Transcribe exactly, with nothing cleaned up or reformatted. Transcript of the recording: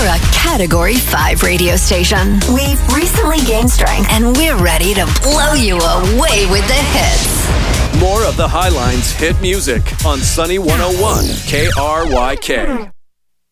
We're a Category five radio station. We've recently gained strength, and we're ready to blow you away with the hits. More of the Highlines hit music on Sunny one oh one K R Y K.